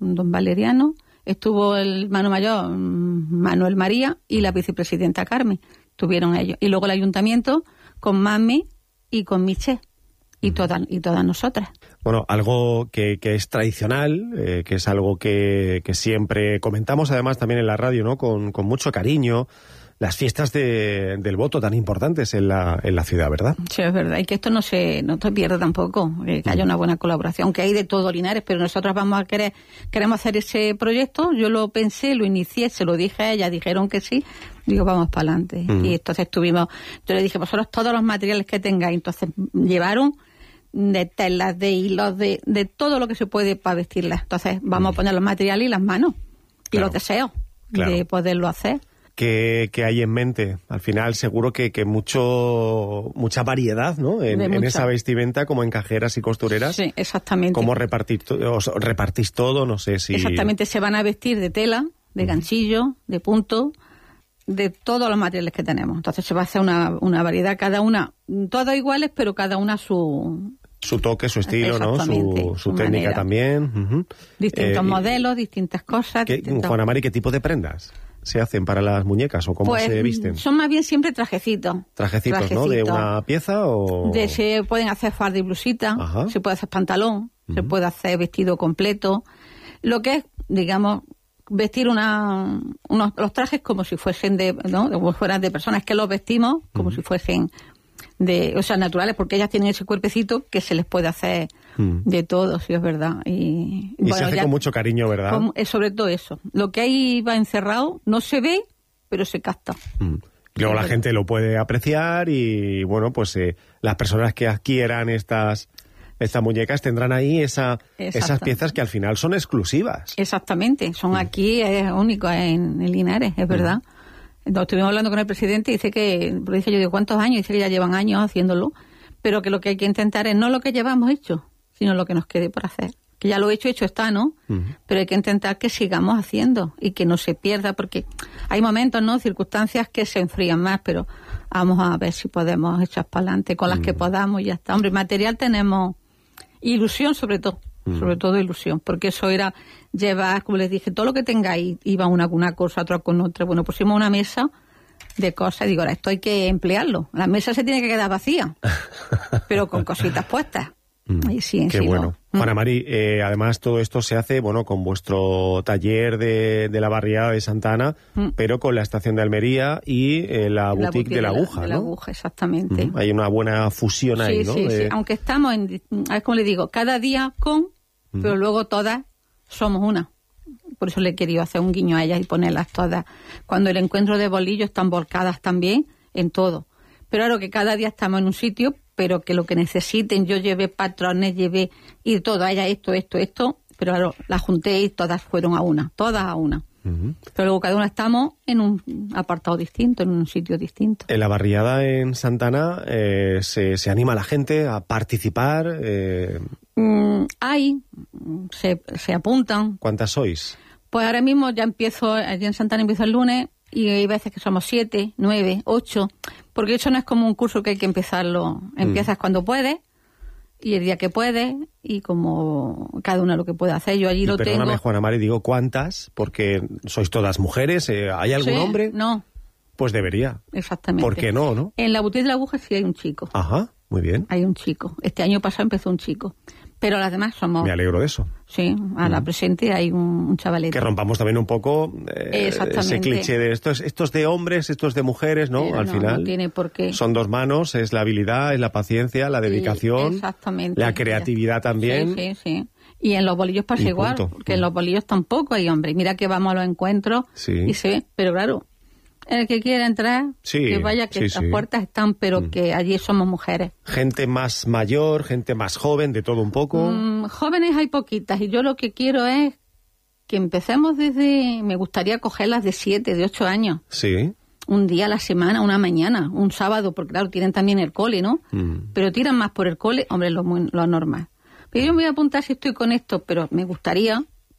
don Valeriano, estuvo el hermano mayor, Manuel María, y la vicepresidenta Carmen. Tuvieron ellos. Y luego el ayuntamiento con Mami y con Miche. Y todas nosotras. Bueno, algo que es tradicional, que es algo que siempre comentamos, además también en la radio, ¿no? Con mucho cariño, las fiestas del voto tan importantes en la ciudad, ¿verdad? Sí, es verdad, y que esto no se pierda tampoco, que haya una buena colaboración, que hay de todo, Linares, pero nosotros queremos hacer ese proyecto. Yo lo pensé, lo inicié, se lo dije a ella, dijeron que sí, digo, vamos para adelante. Y entonces yo le dije, vosotros todos los materiales que tengáis, entonces llevaron de telas, de hilos, de todo lo que se puede para vestirlas. Entonces vamos a poner los materiales y las manos, y los deseos de poderlo hacer. ¿Qué hay en mente? Al final seguro que mucha variedad, ¿no? En esa vestimenta, como en cajeras y costureras. Sí, exactamente. ¿Cómo repartís todo? No sé si... Exactamente, se van a vestir de tela, de ganchillo, de punto, de todos los materiales que tenemos. Entonces se va a hacer una variedad, cada una, todas iguales, pero cada una su toque, su estilo, ¿no? Su técnica manera. También. Distintos modelos, distintas cosas. Juana Mari, ¿qué tipo de prendas se hacen para las muñecas o cómo se visten? Son más bien siempre trajecitos. Trajecitos, ¿no? ¿De una pieza o...? Se pueden hacer farda y blusita. Ajá. Se puede hacer pantalón, se puede hacer vestido completo. Lo que es, digamos, vestir los trajes como si fuesen como fueran de personas, que los vestimos como si fuesen naturales, porque ellas tienen ese cuerpecito que se les puede hacer de todo, sí, es verdad. Y bueno, se hace con mucho cariño, ¿verdad? Sobre todo eso. Lo que ahí va encerrado no se ve, pero se capta. Luego la gente lo puede apreciar y, bueno, pues las personas que adquieran estas muñecas tendrán ahí esas piezas que al final son exclusivas. Exactamente, son aquí, es único en Linares, es verdad. Estuvimos hablando con el presidente y dice que, pero dije yo, ¿de cuántos años? Dice que ya llevan años haciéndolo, pero que lo que hay que intentar es no lo que llevamos hecho, sino lo que nos quede por hacer. Que ya lo hecho está, ¿no? Pero hay que intentar que sigamos haciendo y que no se pierda, porque hay momentos, ¿no? Circunstancias que se enfrían más, pero vamos a ver si podemos echar para adelante con las que podamos y ya está. Hombre, material tenemos, ilusión sobre todo ilusión, porque eso era llevar, como les dije, todo lo que tengáis, iba una con una cosa, otra con otra. Bueno, pusimos una mesa de cosas y digo, ahora esto hay que emplearlo. La mesa se tiene que quedar vacía, pero con cositas puestas. Y sí, qué bueno. Juana Mari, además todo esto se hace, bueno, con vuestro taller de la barriada de Santa Ana, pero con la estación de Almería y la boutique de la aguja, ¿no? De la aguja, exactamente. Hay una buena fusión ahí, ¿no? Sí, aunque estamos a ver cómo le digo, cada día pero luego todas somos una. Por eso le he querido hacer un guiño a ellas y ponerlas todas. Cuando el encuentro de bolillos están volcadas también en todo. Pero claro que cada día estamos en un sitio, pero que lo que necesiten, yo llevé patrones, llevé y todo, haya esto, pero claro, las junté y todas fueron todas a una. Pero luego cada una estamos en un apartado distinto, en un sitio distinto. En la barriada en Santa Ana se anima a la gente a participar. Se apuntan. ¿Cuántas sois? Pues ahora mismo allí en Santa Ana empiezo el lunes y hay veces que somos 7, 9, 8, porque eso no es como un curso que hay que empezarlo. Empiezas cuando puedes y el día que puedes y como cada una lo que puede hacer. Yo allí lo tengo. Perdóname, Juana Mari, digo ¿cuántas? Porque sois todas mujeres. ¿Hay algún hombre? No. Pues debería. Exactamente. ¿Por qué no? En la boutique de la aguja sí hay un chico. Ajá, muy bien. Hay un chico. Este año pasado empezó un chico. Pero las demás somos... Me alegro de eso. Sí, a la presente hay un chavalete. Que rompamos también un poco ese cliché de estos de hombres, estos de mujeres, ¿no? Pero al final no tiene por qué. Son dos manos, es la habilidad, es la paciencia, la dedicación, la creatividad también. Sí. Y en los bolillos pasa igual, porque en los bolillos tampoco hay hombres. Mira que vamos a los encuentros y se ve, pero claro, el que quiera entrar, que vaya, que las puertas están, pero que allí somos mujeres. Gente más mayor, gente más joven, de todo un poco. Jóvenes hay poquitas, y yo lo que quiero es que empecemos me gustaría cogerlas de 7, de 8 años. Sí. Un día a la semana, una mañana, un sábado, porque claro, tienen también el cole, ¿no? Pero tiran más por el cole, hombre, lo normal. Pero yo me voy a apuntar si estoy con esto, pero me gustaría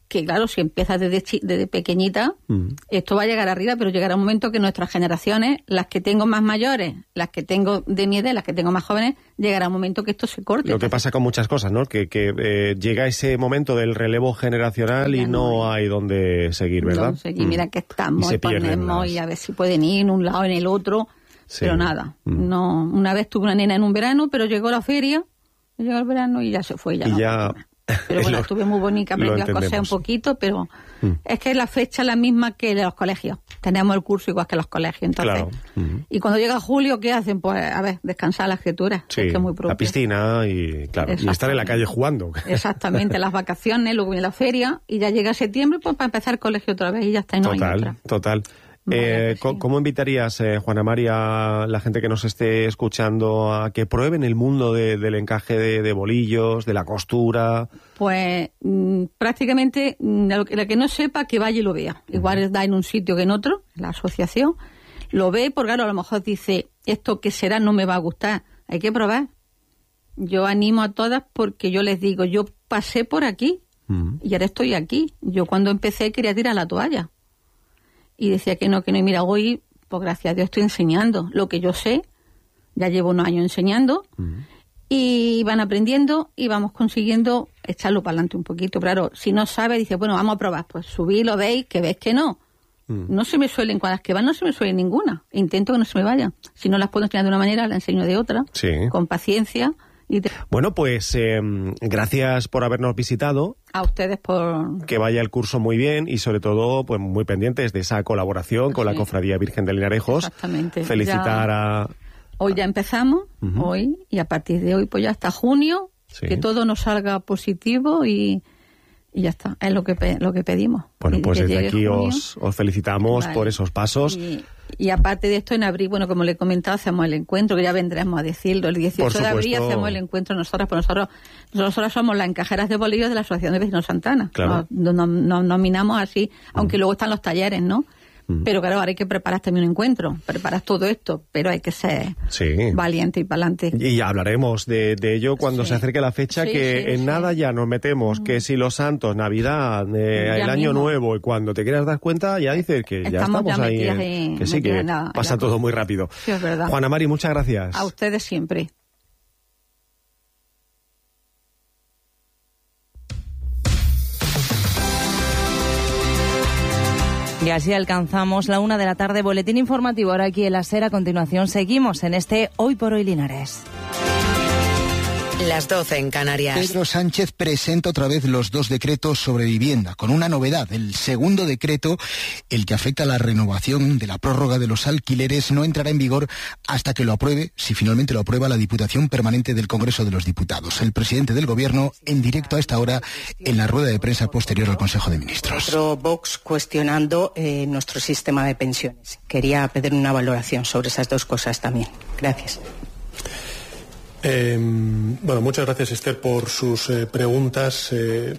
que claro, si empiezas desde pequeñita, esto va a llegar arriba, pero llegará un momento que nuestras generaciones, las que tengo más mayores, las que tengo de mi edad, las que tengo más jóvenes, llegará un momento que esto se corte. Lo que pasa con muchas cosas, ¿no? Que llega ese momento del relevo generacional y no hay donde seguir, ¿verdad? No seguir, mira que estamos, y ponemos y a ver si pueden ir en un lado en el otro, pero nada. No, una vez tuve una nena en un verano, pero llegó la feria, llegó el verano y ya se fue. Pero bueno, estuve muy bonita, aprendí a coser un poquito, pero es que la fecha es la misma que de los colegios. Tenemos el curso igual que los colegios, entonces. Claro. Y cuando llega julio, ¿qué hacen? Pues, a ver, descansar la escritura. Sí, es que es muy propio. La piscina y, claro, y estar en la calle jugando. Exactamente, las vacaciones, luego viene la feria, y ya llega septiembre, pues para empezar el colegio otra vez, y ya está, y no hay otra. Total. ¿Cómo invitarías, Juana María, a la gente que nos esté escuchando a que prueben el mundo del encaje de bolillos, de la costura? Pues prácticamente la que no sepa que vaya y lo vea. Igual está en un sitio que en otro, en la asociación, lo ve porque claro, a lo mejor dice, esto que será no me va a gustar, hay que probar. Yo animo a todas porque yo les digo, yo pasé por aquí y ahora estoy aquí. Yo cuando empecé quería tirar la toalla. Y decía que no, y mira, hoy, pues gracias a Dios estoy enseñando lo que yo sé, ya llevo unos años enseñando, y van aprendiendo y vamos consiguiendo echarlo para adelante un poquito. Claro, si no sabe, dice, bueno, vamos a probar, pues subí, lo veis, que ves que no. No se me suelen, con las que van no se me suelen ninguna, intento que no se me vayan. Si no las puedo enseñar de una manera, las enseño de otra, con paciencia. Bueno, pues gracias por habernos visitado. A ustedes por... Que vaya el curso muy bien y sobre todo pues muy pendientes de esa colaboración con la Cofradía Virgen de Linarejos. Exactamente. Felicitar a... Hoy ya empezamos, hoy, y a partir de hoy pues ya hasta junio, que todo nos salga positivo y ya está, es lo que pedimos. Bueno, pues desde aquí os felicitamos por esos pasos. Y aparte de esto, en abril, bueno, como le he comentado, hacemos el encuentro, que ya vendremos a decirlo, el 18 de abril hacemos el encuentro nosotros somos las encajeras de bolillos de la Asociación de Vecinos Santana. Claro. Nos nominamos así, aunque luego están los talleres, ¿no? Pero claro, ahora hay que preparar también un encuentro, preparas todo esto, pero hay que ser valiente y para adelante. Y hablaremos de ello cuando se acerque la fecha, en nada ya nos metemos, que si los santos, Navidad, el Año Nuevo, y cuando te quieras dar cuenta ya dices que ya estamos ahí, que sí, que pasa todo muy rápido. Sí, es verdad. Juana Mari, muchas gracias. A ustedes siempre. Y así alcanzamos la 1 de la tarde, boletín informativo. Ahora aquí en la SER, a continuación seguimos en este Hoy por Hoy Linares. Las 12 en Canarias. Pedro Sánchez presenta otra vez los 2 decretos sobre vivienda, con una novedad. El segundo decreto, el que afecta a la renovación de la prórroga de los alquileres, no entrará en vigor hasta que lo apruebe, si finalmente lo aprueba, la Diputación Permanente del Congreso de los Diputados. El presidente del Gobierno, en directo a esta hora, en la rueda de prensa posterior al Consejo de Ministros. Vox cuestionando nuestro sistema de pensiones. Quería pedir una valoración sobre esas dos cosas también. Gracias. Bueno, muchas gracias, Esther, por sus preguntas.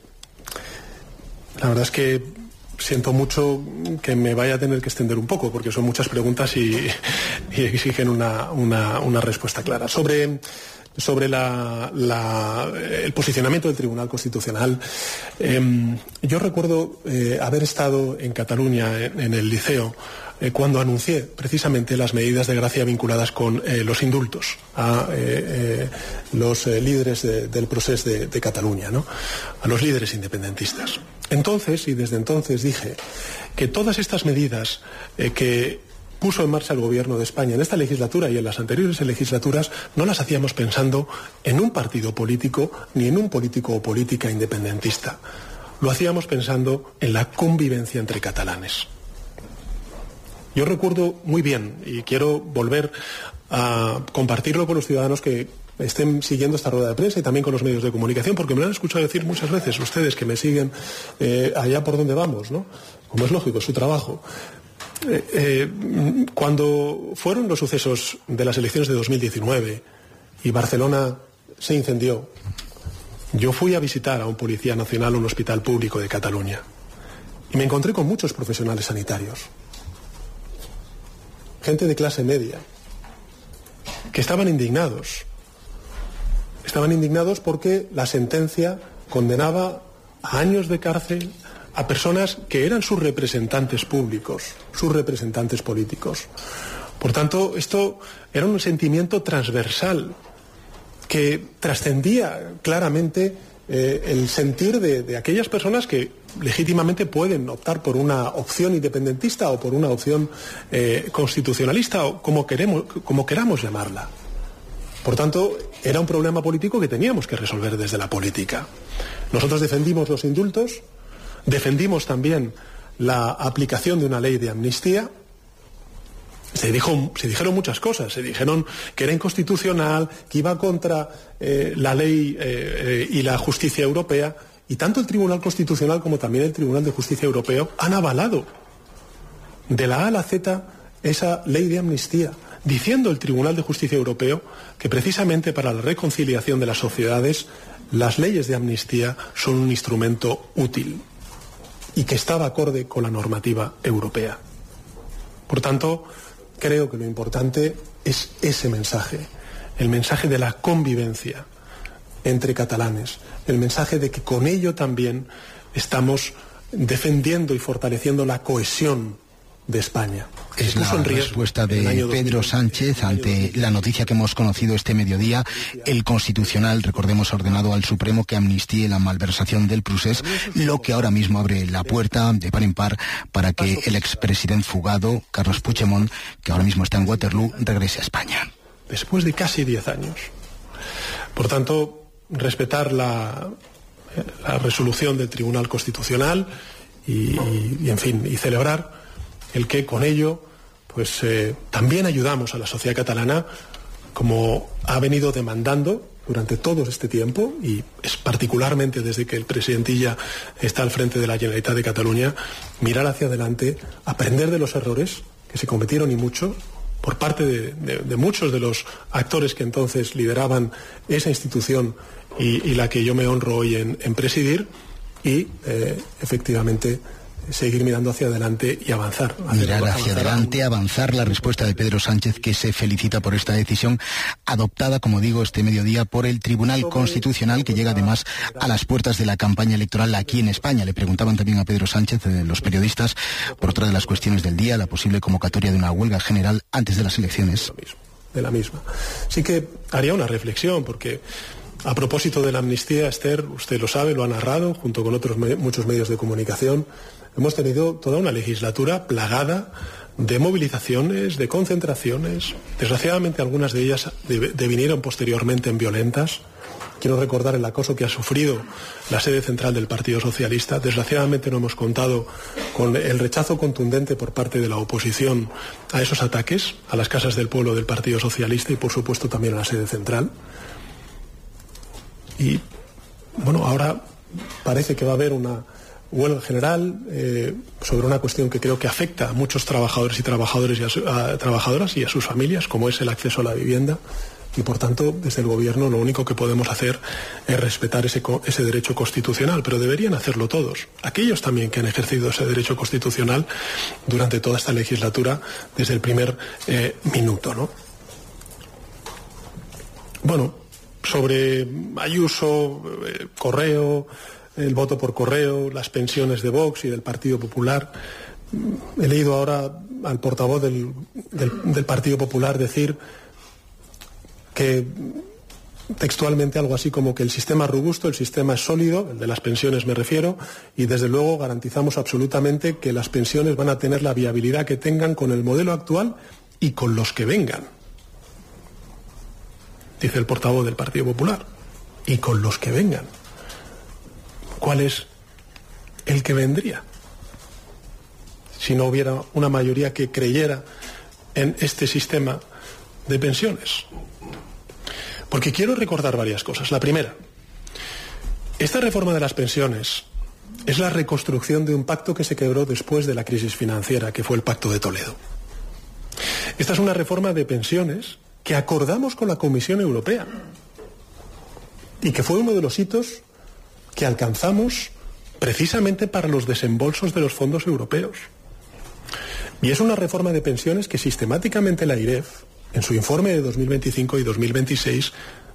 La verdad es que siento mucho que me vaya a tener que extender un poco, porque son muchas preguntas y exigen una respuesta clara. Sobre el posicionamiento del Tribunal Constitucional, yo recuerdo haber estado en Cataluña, en el Liceo, cuando anuncié precisamente las medidas de gracia vinculadas con los indultos a los líderes del procés de Cataluña, ¿no? A los líderes independentistas. Entonces, y desde entonces, dije que todas estas medidas que puso en marcha el Gobierno de España en esta legislatura y en las anteriores legislaturas, no las hacíamos pensando en un partido político ni en un político o política independentista. Lo hacíamos pensando en la convivencia entre catalanes. Yo recuerdo muy bien, y quiero volver a compartirlo con los ciudadanos que estén siguiendo esta rueda de prensa y también con los medios de comunicación, porque me lo han escuchado decir muchas veces ustedes que me siguen allá por donde vamos, ¿no? Como es lógico, es su trabajo. Cuando fueron los sucesos de las elecciones de 2019 y Barcelona se incendió, yo fui a visitar a un policía nacional, un hospital público de Cataluña, y me encontré con muchos profesionales sanitarios, gente de clase media, que estaban indignados porque la sentencia condenaba a años de cárcel a personas que eran sus representantes públicos, sus representantes políticos. Por tanto, esto era un sentimiento transversal que trascendía claramente el sentir de aquellas personas que legítimamente pueden optar por una opción independentista o por una opción constitucionalista o como queramos llamarla. Por tanto, era un problema político que teníamos que resolver desde la política. Nosotros defendimos los indultos, defendimos también la aplicación de una ley de amnistía. Se dijeron muchas cosas, se dijeron que era inconstitucional, que iba contra la ley y la justicia europea, y tanto el Tribunal Constitucional como también el Tribunal de Justicia Europeo han avalado de la A a la Z esa ley de amnistía, diciendo el Tribunal de Justicia Europeo que precisamente para la reconciliación de las sociedades las leyes de amnistía son un instrumento útil y que estaba acorde con la normativa europea. Por tanto, creo que lo importante es ese mensaje, el mensaje de la convivencia entre catalanes, el mensaje de que con ello también estamos defendiendo y fortaleciendo la cohesión de España. Es la respuesta de Pedro Sánchez ante la noticia que hemos conocido este mediodía. El Constitucional, recordemos, ha ordenado al Supremo que amnistíe la malversación del Prusés, lo que ahora mismo abre la puerta de par en par para que el expresidente fugado, Carles Puigdemont, que ahora mismo está en Waterloo, regrese a España. Después de casi 10 años. Por tanto, respetar la resolución del Tribunal Constitucional y en fin, y celebrar el que con ello pues también ayudamos a la sociedad catalana, como ha venido demandando durante todo este tiempo, y es particularmente desde que el presidentilla está al frente de la Generalitat de Cataluña, mirar hacia adelante, aprender de los errores que se cometieron y mucho por parte de muchos de los actores que entonces lideraban esa institución y la que yo me honro hoy en presidir, y efectivamente seguir mirando hacia adelante y avanzar. Mirar hacia adelante, avanzar. La respuesta de Pedro Sánchez, que se felicita por esta decisión adoptada, como digo, este mediodía por el Tribunal Constitucional, que llega además a las puertas de la campaña electoral aquí en España. Le preguntaban también a Pedro Sánchez, los periodistas, por otra de las cuestiones del día, la posible convocatoria de una huelga general antes de las elecciones. De la misma. Sí que haría una reflexión, porque a propósito de la amnistía, Esther, usted lo sabe, lo ha narrado, junto con otros muchos medios de comunicación. Hemos tenido toda una legislatura plagada de movilizaciones, de concentraciones. Desgraciadamente algunas de ellas devinieron posteriormente en violentas. Quiero recordar el acoso que ha sufrido la sede central del Partido Socialista. Desgraciadamente no hemos contado con el rechazo contundente por parte de la oposición a esos ataques, a las casas del pueblo del Partido Socialista y por supuesto también a la sede central. Y bueno, ahora parece que va a haber una huelga general sobre una cuestión que creo que afecta a muchos trabajadores y trabajadoras y a sus familias, como es el acceso a la vivienda, y por tanto desde el gobierno lo único que podemos hacer es respetar ese derecho constitucional, pero deberían hacerlo todos, aquellos también que han ejercido ese derecho constitucional durante toda esta legislatura desde el primer minuto, ¿no? Bueno, sobre Ayuso, Correo, el voto por correo, las pensiones de Vox y del Partido Popular. He leído ahora al portavoz del Partido Popular decir que textualmente algo así como que el sistema es robusto, el sistema es sólido, el de las pensiones me refiero, y desde luego garantizamos absolutamente que las pensiones van a tener la viabilidad que tengan con el modelo actual y con los que vengan. Dice el portavoz del Partido Popular, y con los que vengan. ¿Cuál es el que vendría? Si no hubiera una mayoría que creyera en este sistema de pensiones. Porque quiero recordar varias cosas. La primera, esta reforma de las pensiones es la reconstrucción de un pacto que se quebró después de la crisis financiera, que fue el Pacto de Toledo. Esta es una reforma de pensiones que acordamos con la Comisión Europea y que fue uno de los hitos que alcanzamos precisamente para los desembolsos de los fondos europeos. Y es una reforma de pensiones que sistemáticamente la AIREF, en su informe de 2025 y 2026,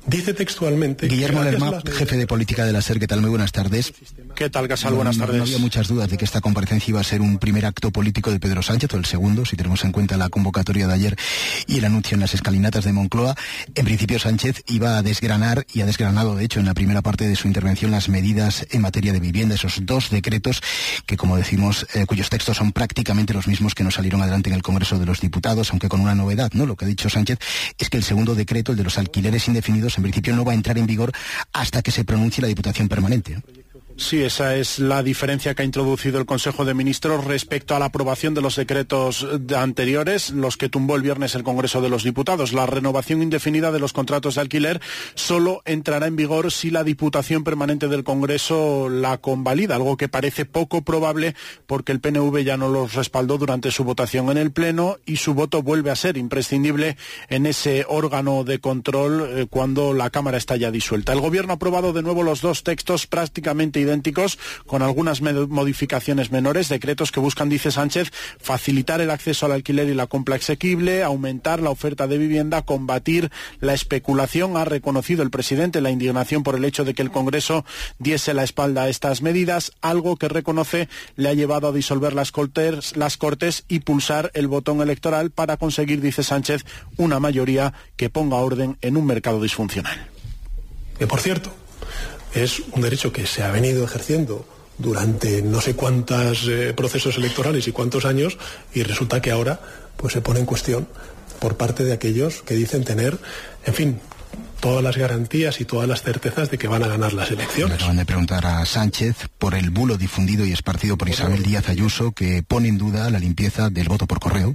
Dice textualmente... Guillermo Lerma, jefe de política de la SER, ¿qué tal? Muy buenas tardes. ¿Qué tal, Casal? Buenas tardes. No había muchas dudas de que esta comparecencia iba a ser un primer acto político de Pedro Sánchez, o el segundo, si tenemos en cuenta la convocatoria de ayer y el anuncio en las escalinatas de Moncloa. En principio, Sánchez iba a desgranar, y ha desgranado, de hecho, en la primera parte de su intervención, las medidas en materia de vivienda, esos 2 decretos que, como decimos, cuyos textos son prácticamente los mismos que no salieron adelante en el Congreso de los Diputados, aunque con una novedad, ¿no? Lo que ha dicho Sánchez es que el segundo decreto, el de los alquileres indefinidos, en principio no va a entrar en vigor hasta que se pronuncie la Diputación Permanente, ¿no? Sí, esa es la diferencia que ha introducido el Consejo de Ministros respecto a la aprobación de los decretos anteriores, los que tumbó el viernes el Congreso de los Diputados. La renovación indefinida de los contratos de alquiler solo entrará en vigor si la Diputación Permanente del Congreso la convalida, algo que parece poco probable porque el PNV ya no los respaldó durante su votación en el Pleno y su voto vuelve a ser imprescindible en ese órgano de control cuando la Cámara está ya disuelta. El Gobierno ha aprobado de nuevo los 2 textos prácticamente idénticos, con algunas modificaciones menores, decretos que buscan, dice Sánchez, facilitar el acceso al alquiler y la compra asequible, aumentar la oferta de vivienda, combatir la especulación. Ha reconocido el presidente la indignación por el hecho de que el Congreso diese la espalda a estas medidas, algo que reconoce le ha llevado a disolver las Cortes y pulsar el botón electoral para conseguir, dice Sánchez, una mayoría que ponga orden en un mercado disfuncional. Que, por cierto, es un derecho que se ha venido ejerciendo durante no sé cuántos procesos electorales y cuántos años, y resulta que ahora pues se pone en cuestión por parte de aquellos que dicen tener, en fin, todas las garantías y todas las certezas de que van a ganar las elecciones. Le acaban de preguntar a Sánchez por el bulo difundido y esparcido por Isabel Díaz Ayuso, que pone en duda la limpieza del voto por correo.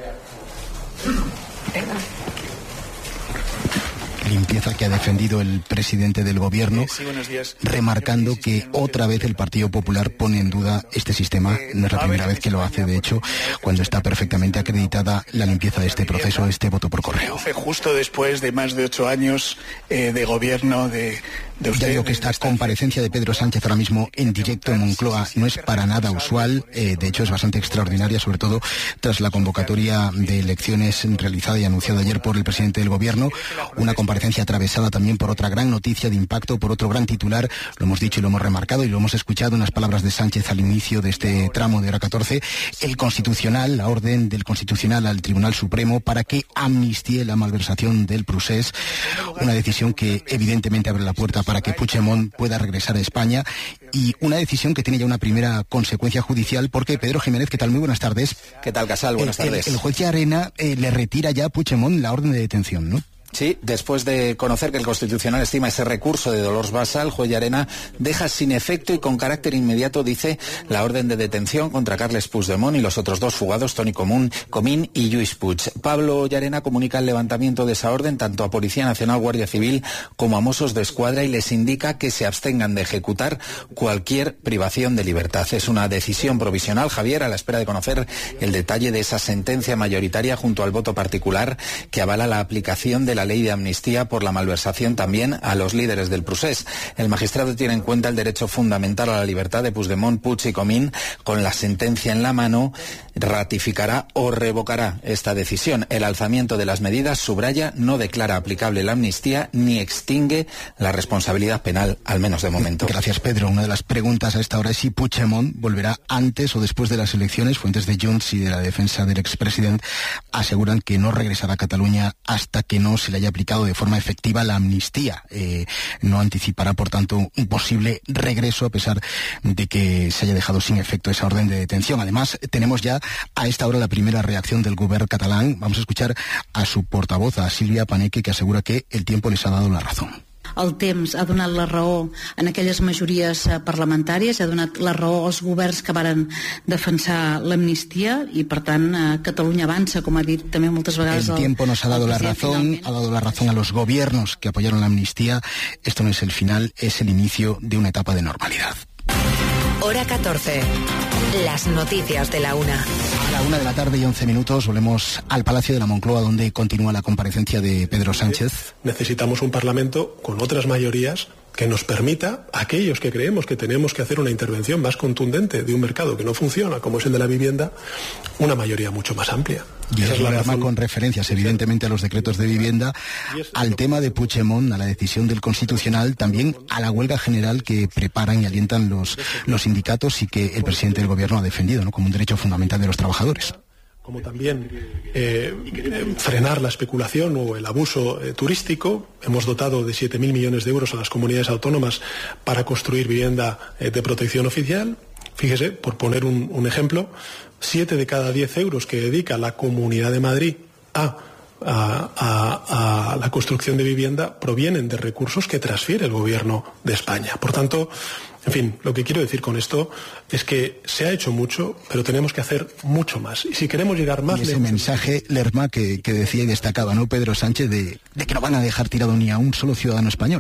Limpieza que ha defendido el presidente del Gobierno, remarcando que otra vez el Partido Popular pone en duda este sistema. No es la primera vez que lo hace, de hecho, cuando está perfectamente acreditada la limpieza de este proceso, este voto por correo. Justo después de más de 8 años de gobierno de usted. Ya digo que esta comparecencia de Pedro Sánchez ahora mismo en directo en Moncloa no es para nada usual, de hecho es bastante extraordinaria, sobre todo tras la convocatoria de elecciones realizada y anunciada ayer por el presidente del Gobierno, una comparecencia atravesada también por otra gran noticia de impacto, por otro gran titular, lo hemos dicho y lo hemos remarcado y lo hemos escuchado en las palabras de Sánchez al inicio de este tramo de hora 14, el Constitucional, la orden del Constitucional al Tribunal Supremo para que amnistíe la malversación del Prusés, una decisión que evidentemente abre la puerta para que Puigdemont pueda regresar a España, y una decisión que tiene ya una primera consecuencia judicial porque, Pedro Jiménez, ¿qué tal? Muy buenas tardes. ¿Qué tal, Casal? Buenas tardes. El juez Llarena le retira ya a Puigdemont la orden de detención, ¿no? Sí, después de conocer que el Constitucional estima ese recurso de Dolors Bassa, el juez Llarena deja sin efecto y con carácter inmediato, dice, la orden de detención contra Carles Puigdemont y los otros 2 fugados, Toni Comín y Lluís Puig. Pablo Llarena comunica el levantamiento de esa orden tanto a Policía Nacional, Guardia Civil como a Mossos de Escuadra y les indica que se abstengan de ejecutar cualquier privación de libertad. Es una decisión provisional, Javier, a la espera de conocer el detalle de esa sentencia mayoritaria junto al voto particular que avala la aplicación de la ley de amnistía por la malversación también a los líderes del Prusés. El magistrado tiene en cuenta el derecho fundamental a la libertad de Puigdemont, Puig y Comín. Con la sentencia en la mano, ratificará o revocará esta decisión. El alzamiento de las medidas, subraya, no declara aplicable la amnistía ni extingue la responsabilidad penal, al menos de momento. Gracias, Pedro. Una de las preguntas a esta hora es si Puigdemont volverá antes o después de las elecciones. Fuentes de Junts y de la defensa del expresidente aseguran que no regresará a Cataluña hasta que no se le haya aplicado de forma efectiva la amnistía. No anticipará, por tanto, un posible regreso a pesar de que se haya dejado sin efecto esa orden de detención. Además, tenemos ya a esta hora la primera reacción del govern catalán. Vamos a escuchar a su portavoz, a Silvia Paneque, que asegura que el tiempo les ha dado la razón. El temps ha donat la raó en aquelles majories parlamentàries, ha donat la raó als governs que varen defensar l'amnistia i, per tant, Catalunya avança, com ha dit també moltes vegades. El tiempo nos ha dado la razón, ha dado la razón a los gobiernos que apoyaron la amnistía. Esto no es el final, es el inicio de una etapa de normalidad. Hora 14. Las noticias de la una. A la 1 de la tarde y 11 minutos volvemos al Palacio de la Moncloa, donde continúa la comparecencia de Pedro Sánchez. Necesitamos un Parlamento con otras mayorías que nos permita, a aquellos que creemos que tenemos que hacer una intervención más contundente de un mercado que no funciona, como es el de la vivienda, una mayoría mucho más amplia. Y es la razón, con referencias evidentemente a los decretos de vivienda, al tema de Puigdemont, a la decisión del Constitucional, también a la huelga general que preparan y alientan los sindicatos y que el presidente del Gobierno ha defendido, ¿no?, como un derecho fundamental de los trabajadores. Como también frenar la especulación o el abuso turístico. Hemos dotado de 7.000 millones de euros a las comunidades autónomas para construir vivienda de protección oficial. Fíjese, por poner un ejemplo, 7 de cada 10 euros que dedica la Comunidad de Madrid a la construcción de vivienda provienen de recursos que transfiere el Gobierno de España. Por tanto, en fin, lo que quiero decir con esto es que se ha hecho mucho, pero tenemos que hacer mucho más. Y si queremos llegar más lejos... Ese mensaje, Lerma, que decía y destacaba, ¿no?, Pedro Sánchez, de que no van a dejar tirado ni a un solo ciudadano español.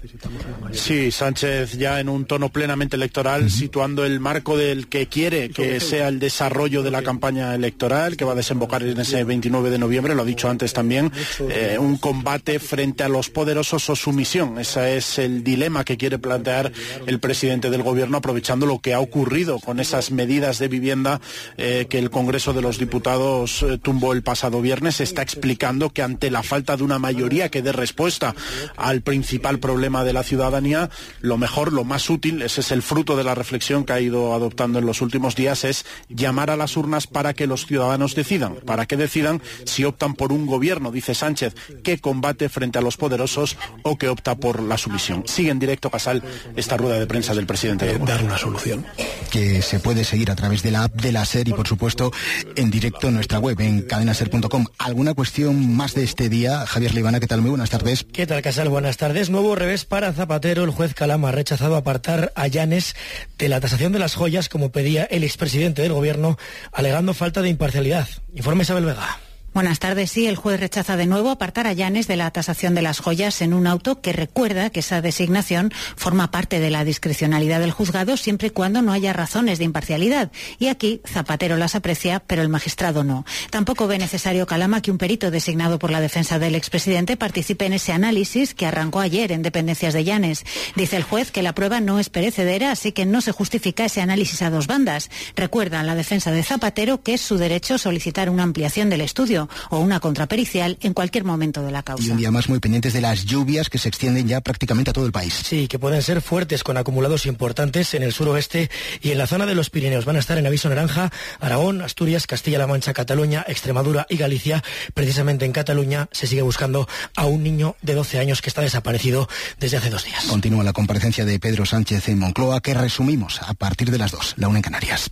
Sí, Sánchez ya en un tono plenamente electoral, situando el marco del que quiere que sea el desarrollo de la campaña electoral, que va a desembocar en ese 29 de noviembre, lo ha dicho antes también, un combate frente a los poderosos o sumisión. Ese es el dilema que quiere plantear el presidente del Gobierno, aprovechando lo que ha ocurrido con esas medidas de vivienda que el Congreso de los Diputados tumbó el pasado viernes. Está explicando que ante la falta de una mayoría que dé respuesta al principal problema de la ciudadanía, lo mejor, lo más útil, ese es el fruto de la reflexión que ha ido adoptando en los últimos días, es llamar a las urnas para que los ciudadanos decidan, para que decidan si optan por un gobierno, dice Sánchez, que combate frente a los poderosos o que opta por la sumisión. Sigue en directo, Casal, esta rueda de prensa del presidente del Gobierno. Dar una solución. Que se puede seguir a través de la app de la SER y, por supuesto, en directo en nuestra web, en cadenaser.com. ¿Alguna cuestión más de este día? Javier Leibana, ¿qué tal? Muy buenas tardes. ¿Qué tal, Casal? Buenas tardes. Nuevo revés para Zapatero. El juez Calama ha rechazado apartar a Llanes de la tasación de las joyas, como pedía el expresidente del Gobierno, alegando falta de imparcialidad. Informe Isabel Vega. Buenas tardes. Sí, el juez rechaza de nuevo apartar a Llanes de la tasación de las joyas en un auto que recuerda que esa designación forma parte de la discrecionalidad del juzgado siempre y cuando no haya razones de imparcialidad. Y aquí Zapatero las aprecia, pero el magistrado no. Tampoco ve necesario, Calama, que un perito designado por la defensa del expresidente participe en ese análisis que arrancó ayer en dependencias de Llanes. Dice el juez que la prueba no es perecedera, así que no se justifica ese análisis a dos bandas. Recuerda a la defensa de Zapatero que es su derecho solicitar una ampliación del estudio o una contrapericial en cualquier momento de la causa. Y un día más muy pendientes de las lluvias que se extienden ya prácticamente a todo el país. Sí, que pueden ser fuertes, con acumulados importantes en el suroeste y en la zona de los Pirineos. Van a estar en aviso naranja Aragón, Asturias, Castilla-La Mancha, Cataluña, Extremadura y Galicia. Precisamente en Cataluña se sigue buscando a un niño de 12 años que está desaparecido desde hace 2 días. Continúa la comparecencia de Pedro Sánchez en Moncloa, que resumimos a partir de las 2, la 1 en Canarias.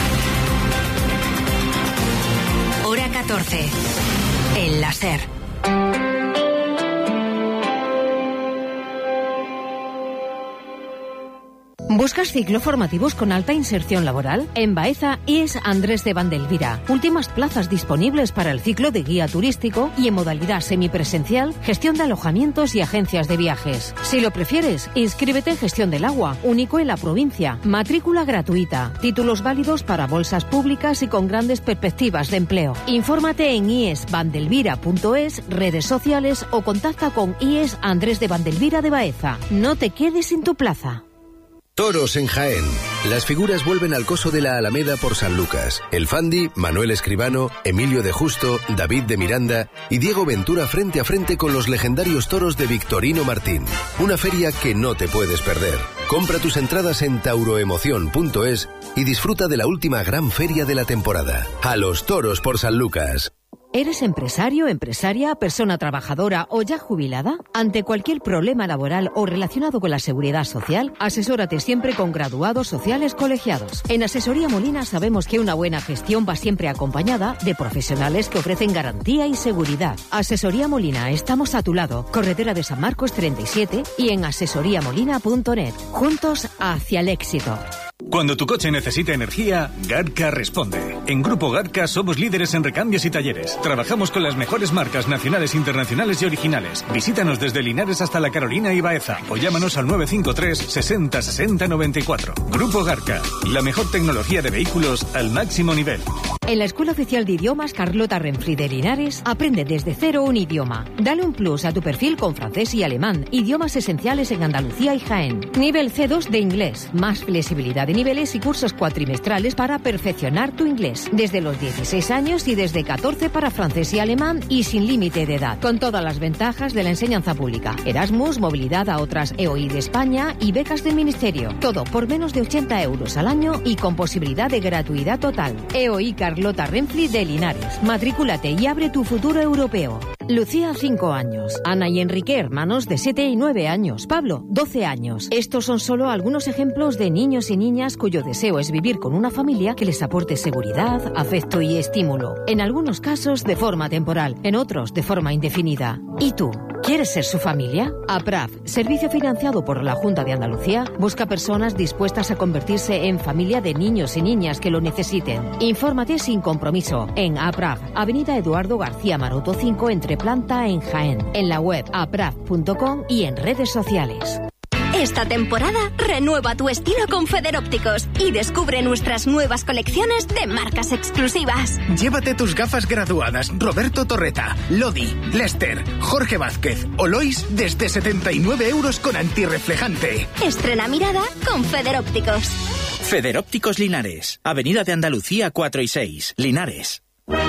Hora 14. En la SER. ¿Buscas ciclo formativos con alta inserción laboral? En Baeza, IES Andrés de Vandelvira. Últimas plazas disponibles para el ciclo de guía turístico y en modalidad semipresencial, gestión de alojamientos y agencias de viajes. Si lo prefieres, inscríbete en gestión del agua, único en la provincia. Matrícula gratuita. Títulos válidos para bolsas públicas y con grandes perspectivas de empleo. Infórmate en iesvandelvira.es, redes sociales o contacta con IES Andrés de Vandelvira de Baeza. No te quedes sin tu plaza. Toros en Jaén. Las figuras vuelven al coso de la Alameda por San Lucas. El Fandi, Manuel Escribano, Emilio de Justo, David de Miranda y Diego Ventura frente a frente con los legendarios toros de Victorino Martín. Una feria que no te puedes perder. Compra tus entradas en tauroemoción.es y disfruta de la última gran feria de la temporada. A los toros por San Lucas. ¿Eres empresario, empresaria, persona trabajadora o ya jubilada? Ante cualquier problema laboral o relacionado con la seguridad social, asesórate siempre con graduados sociales colegiados. En Asesoría Molina sabemos que una buena gestión va siempre acompañada de profesionales que ofrecen garantía y seguridad. Asesoría Molina, estamos a tu lado. Carretera de San Marcos 37 y en asesoriamolina.net. Juntos hacia el éxito. Cuando tu coche necesita energía, Garca responde. En Grupo Garca somos líderes en recambios y talleres. Trabajamos con las mejores marcas nacionales, internacionales y originales. Visítanos desde Linares hasta La Carolina y Baeza o llámanos al 953 60 60 94. Grupo Garca, la mejor tecnología de vehículos al máximo nivel. En la Escuela Oficial de Idiomas Carlota Renfri de Linares, aprende desde cero un idioma. Dale un plus a tu perfil con francés y alemán, idiomas esenciales en Andalucía y Jaén. Nivel C2 de inglés, más flexibilidad de niveles y cursos cuatrimestrales para perfeccionar tu inglés. Desde los 16 años y desde 14 para francés y alemán y sin límite de edad. Con todas las ventajas de la enseñanza pública. Erasmus, movilidad a otras EOI de España y becas del Ministerio. Todo por menos de 80 euros al año y con posibilidad de gratuidad total. EOI Carlota Renfri de Linares. Matrículate y abre tu futuro europeo. Lucía, 5 años. Ana y Enrique, hermanos de 7 y 9 años. Pablo, 12 años. Estos son solo algunos ejemplos de niños y niñas cuyo deseo es vivir con una familia que les aporte seguridad, afecto y estímulo. En algunos casos de forma temporal, en otros de forma indefinida. ¿Y tú? ¿Quieres ser su familia? APRAF, servicio financiado por la Junta de Andalucía, busca personas dispuestas a convertirse en familia de niños y niñas que lo necesiten. Infórmate sin compromiso en APRAF, Avenida Eduardo García Maroto 5, entre planta en Jaén, en la web apraf.com y en redes sociales. Esta temporada renueva tu estilo con Federópticos y descubre nuestras nuevas colecciones de marcas exclusivas. Llévate tus gafas graduadas Roberto Torreta, Lodi, Lester, Jorge Vázquez o Lois desde 79 euros con antirreflejante. Estrena mirada con Federópticos. Federópticos Linares, Avenida de Andalucía 4 y 6, Linares.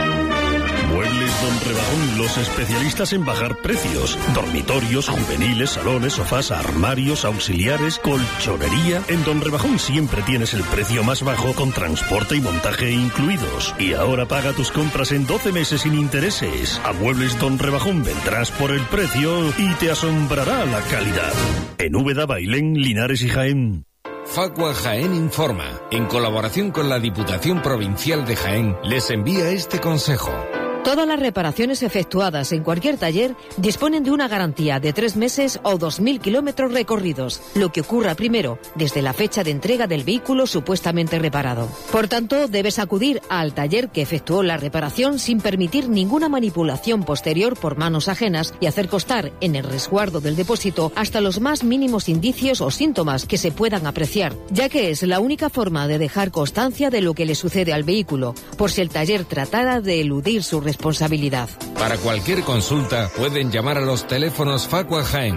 Muebles Don Rebajón, los especialistas en bajar precios. Dormitorios, juveniles, salones, sofás, armarios, auxiliares, colchonería. En Don Rebajón siempre tienes el precio más bajo con transporte y montaje incluidos. Y ahora paga tus compras en 12 meses sin intereses. A Muebles Don Rebajón vendrás por el precio y te asombrará la calidad. En Úbeda, Bailén, Linares y Jaén. Facua Jaén Informa, en colaboración con la Diputación Provincial de Jaén, les envía este consejo. Todas las reparaciones efectuadas en cualquier taller disponen de una garantía de 3 meses o 2.000 kilómetros recorridos, lo que ocurra primero, desde la fecha de entrega del vehículo supuestamente reparado. Por tanto, debes acudir al taller que efectuó la reparación sin permitir ninguna manipulación posterior por manos ajenas y hacer constar en el resguardo del depósito hasta los más mínimos indicios o síntomas que se puedan apreciar, ya que es la única forma de dejar constancia de lo que le sucede al vehículo, por si el taller tratara de eludir su responsabilidad. Para cualquier consulta pueden llamar a los teléfonos Facua Jaén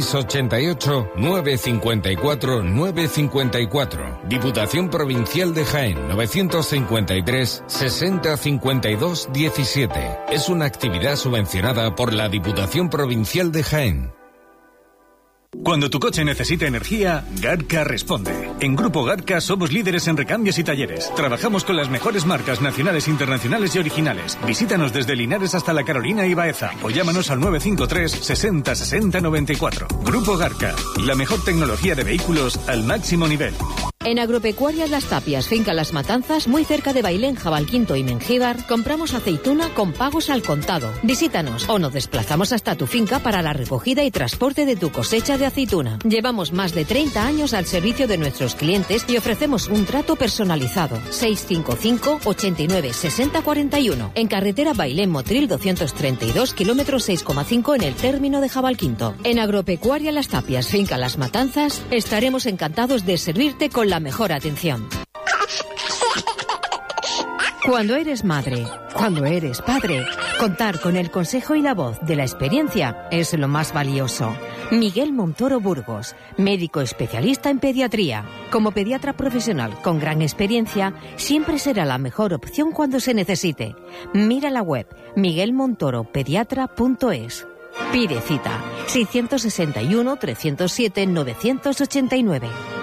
688 954 954, Diputación Provincial de Jaén 953 60 52 17. Es una actividad subvencionada por la Diputación Provincial de Jaén. Cuando tu coche necesita energía, Garca responde. En Grupo Garca somos líderes en recambios y talleres. Trabajamos con las mejores marcas nacionales, internacionales y originales. Visítanos desde Linares hasta La Carolina y Baeza o llámanos al 953 60 60 94. Grupo Garca, la mejor tecnología de vehículos al máximo nivel. En Agropecuarias Las Tapias, finca Las Matanzas, muy cerca de Bailén, Jabalquinto y Mengíbar, compramos aceituna con pagos al contado. Visítanos o nos desplazamos hasta tu finca para la recogida y transporte de tu cosecha de aceituna. Llevamos más de 30 años al servicio de nuestros clientes y ofrecemos un trato personalizado. 655 89 60 41. En carretera Bailén Motril 232, kilómetro 6,5 en el término de Jabalquinto. En Agropecuaria Las Tapias, finca Las Matanzas, estaremos encantados de servirte con la mejor atención. Cuando eres madre, cuando eres padre, contar con el consejo y la voz de la experiencia es lo más valioso. Miguel Montoro Burgos, médico especialista en pediatría. Como pediatra profesional con gran experiencia, siempre será la mejor opción cuando se necesite. Mira la web miguelmontoropediatra.es. Pide cita 661 307 989.